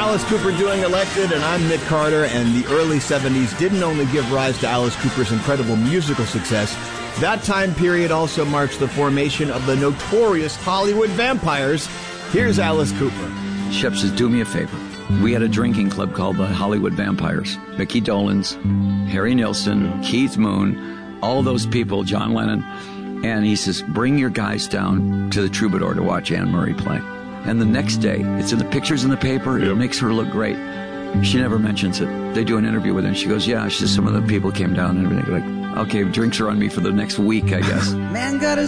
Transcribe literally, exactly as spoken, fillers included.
Alice Cooper doing Elected, and I'm Nick Carter, and the early seventies didn't only give rise to Alice Cooper's incredible musical success. That time period also marks the formation of the notorious Hollywood Vampires. Here's Alice Cooper. Shep says, do me a favor. We had a drinking club called the Hollywood Vampires. Mickey Dolenz, Harry Nilsson, Keith Moon, all those people, John Lennon. And he says, bring your guys down to the Troubadour to watch Anne Murray play. And the next day, it's in the pictures in the paper. It makes her look great. She never mentions it. They do an interview with her, and she goes, yeah, she says some of the people came down and everything. Like, okay, drinks are on me for the next week, I guess. Man got a